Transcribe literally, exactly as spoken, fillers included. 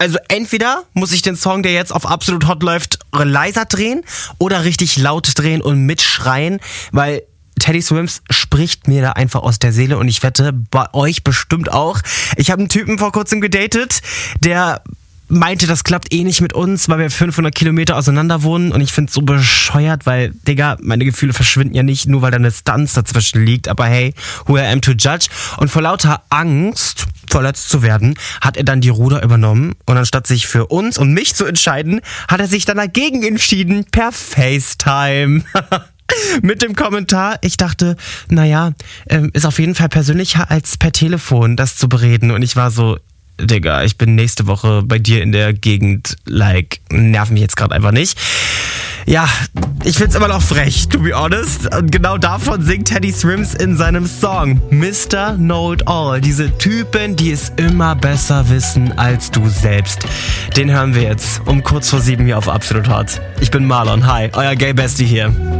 Also entweder muss ich den Song, der jetzt auf Absolut Hot läuft, leiser drehen oder richtig laut drehen und mitschreien, weil Teddy Swims spricht mir da einfach aus der Seele und ich wette, bei euch bestimmt auch. Ich habe einen Typen vor kurzem gedatet, der meinte, das klappt eh nicht mit uns, weil wir fünfhundert Kilometer auseinander wohnen und ich find's so bescheuert, weil, Digga, meine Gefühle verschwinden ja nicht, nur weil da eine Distanz dazwischen liegt, aber hey, who I am to judge? Und vor lauter Angst, verletzt zu werden, hat er dann die Ruder übernommen und anstatt sich für uns und mich zu entscheiden, hat er sich dann dagegen entschieden, per FaceTime. Mit dem Kommentar, ich dachte, naja, ist auf jeden Fall persönlicher als per Telefon, das zu bereden. Und ich war so, Digga, ich bin nächste Woche bei dir in der Gegend, like, nerv mich jetzt gerade einfach nicht. Ja, ich find's immer noch frech, to be honest. Und genau davon singt Teddy Swims in seinem Song Mister Know-It-All. Diese Typen, die es immer besser wissen als du selbst. Den hören wir jetzt um kurz vor sieben hier auf Absolut Hot. Ich bin Marlon, hi, euer Gay Bestie hier.